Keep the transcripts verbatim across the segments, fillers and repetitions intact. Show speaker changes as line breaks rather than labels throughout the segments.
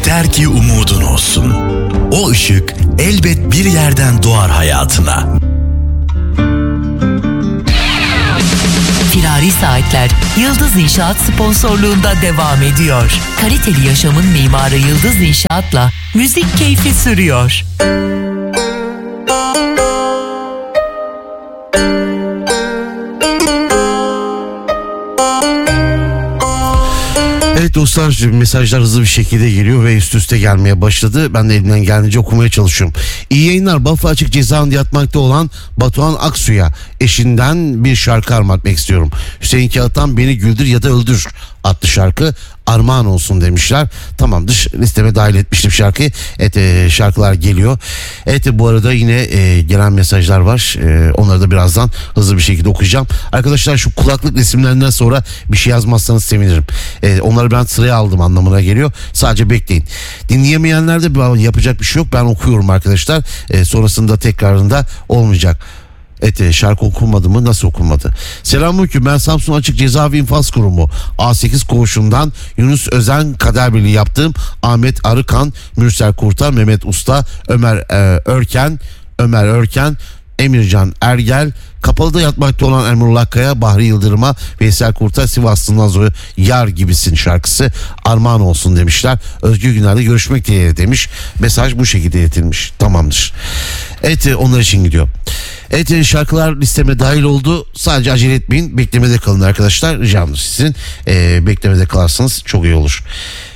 Yeter ki umudun olsun. O ışık elbet bir yerden doğar hayatına.
Firari Saatler Yıldız İnşaat sponsorluğunda devam ediyor. Kaliteli yaşamın mimarı Yıldız İnşaat'la müzik keyfi sürüyor.
Evet dostlar, mesajlar hızlı bir şekilde geliyor ve üst üste gelmeye başladı. Ben de elimden geldiğince okumaya çalışıyorum. İyi yayınlar. Bafra Açık cezaevinde yatmakta olan Batuhan Aksu'ya eşinden bir şarkı armağan etmek istiyorum. Hüseyin Kağıt'tan Beni Güldür ya da Öldür adlı şarkı armağan olsun demişler. Tamamdır, listeme dahil etmiştim şarkıyı. Evet, e, şarkılar geliyor. Evet, bu arada yine e, gelen mesajlar var. E, onları da birazdan hızlı bir şekilde okuyacağım. Arkadaşlar, şu kulaklık resimlerinden sonra bir şey yazmazsanız sevinirim. E, onları ben sıraya aldım anlamına geliyor. Sadece bekleyin. Dinleyemeyenler de yapacak bir şey yok. Ben okuyorum arkadaşlar. E, sonrasında tekrarında olmayacak. Evet, şarkı okunmadı mı? Nasıl okunmadı? Selamünaleyküm, ben Samsun Açık Cezaevi İnfaz Kurumu A sekiz koğuşundan Yunus Özen Kader Birliği yaptığım Ahmet Arıkan, Mürsel Kurtar, Mehmet Usta, Ömer e, Örken, Ömer Örken, Emircan Ergel, kapalıda yatmakta olan Emrullah Kaya, Bahri Yıldırım'a, Veysel Kurtar, Sivaslı'ndan sonra Yar Gibisin şarkısı armağan olsun demişler. Özgür Günler'de görüşmek dileğiyle demiş. Mesaj bu şekilde iletilmiş. Tamamdır. Evet, onlar için gidiyor. Evet, şarkılar listeme dahil oldu. Sadece acele etmeyin. Beklemede kalın arkadaşlar. Ricamdır sizin. Ee, beklemede kalarsanız çok iyi olur.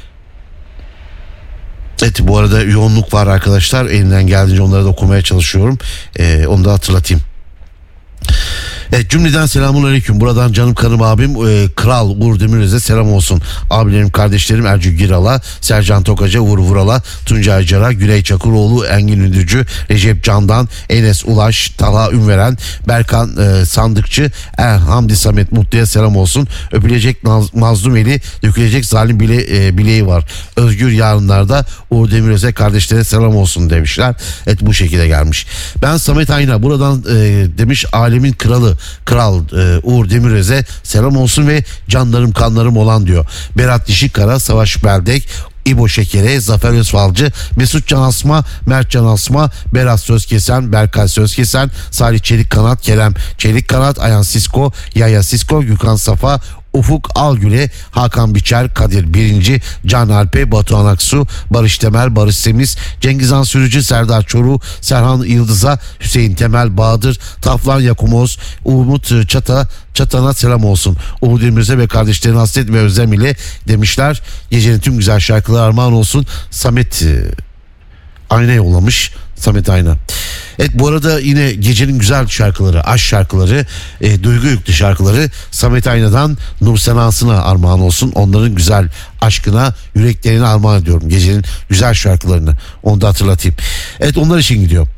Evet, bu arada yoğunluk var arkadaşlar. Elimden geldiğince onları da okumaya çalışıyorum. Ee, onu da hatırlatayım. Evet, cümleden selamünaleyküm. Buradan canım kanım abim e, Kral Uğur Demiröz'e selam olsun. Abilerim, kardeşlerim Ercü Giral'a, Sercan Tokaca, Uğur Vural'a, Tuncay Acar'a, Güley Çakıroğlu, Engin Ündücü, Recep Candan, Enes Ulaş, Talha Ünveren, Berkan e, Sandıkçı, er, Hamdi Samet Mutlu'ya selam olsun. Öpülecek naz, mazlum eli, dökülecek zalim bile, e, bileği var. Özgür yarınlarda Uğur Demiröz'e, kardeşlere selam olsun demişler. Evet, bu şekilde gelmiş. Ben Samet Ayna buradan e, demiş, alemin kralı Kral e, Uğur Demiröz'e selam olsun ve canlarım kanlarım olan diyor. Berat Dişikara, Savaş Beldek, İbo Şeker'e, Zafer Özfalcı, Mesut Can Asma, Mert Can Asma, Berat Sözkesen, Berkay Sözkesen, Salih Çelik Kanat, Kerem Çelik Kanat, Ayhan Sisko, Yaya Sisko, Gökhan Safa, Ufuk Algül'e, Hakan Biçer, Kadir Birinci, Can Alpe, Batuhan Aksu, Barış Temel, Barış Semiz, Cengizhan Sürücü, Serdar Çoruh, Serhan Yıldız'a, Hüseyin Temel, Bahadır, Taflan Yakumoz, Umut Çata, Çatan'a selam olsun. Uğur Demiröz'e ve kardeşlerine hasret ve özlem ile demişler. Gecenin tüm güzel şarkıları armağan olsun. Samet e, Ayna yollamış. Samet Ayna. Evet, bu arada yine gecenin güzel şarkıları, aşk şarkıları, e, duygu yüklü şarkıları Samet Ayna'dan Nur Senası'na armağan olsun. Onların güzel aşkına, yüreklerine armağan ediyorum. Gecenin güzel şarkılarını. Onu da hatırlatayım. Evet, onlar için gidiyor.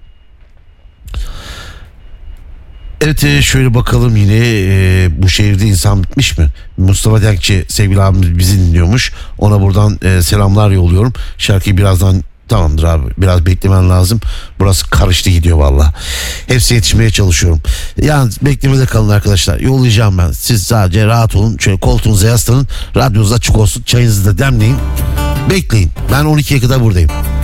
Evet, şöyle bakalım yine e, bu şehirde insan bitmiş mi? Mustafa Denkçi sevgili abimiz bizi dinliyormuş. Ona buradan e, selamlar yolluyorum. Şarkıyı birazdan tamamdır abi, biraz beklemen lazım. Burası karıştı gidiyor valla. Hepsi yetişmeye çalışıyorum. Yani beklemede kalın arkadaşlar. Yollayacağım ben. Siz sadece rahat olun. Şöyle koltuğunuza yaslanın. Radyonuz açık olsun. Çayınızı da demleyin. Bekleyin. Ben on ikiye kadar buradayım.